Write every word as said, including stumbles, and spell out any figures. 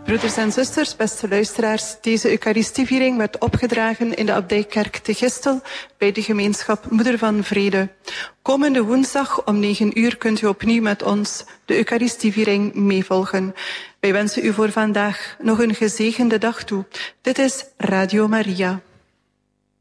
Broeders en zusters, beste luisteraars, deze Eucharistieviering werd opgedragen in de Abdijkerk te Gistel bij de gemeenschap Moeder van Vrede. Komende woensdag om negen uur kunt u opnieuw met ons de Eucharistieviering meevolgen. Wij wensen u voor vandaag nog een gezegende dag toe. Dit is Radio Maria.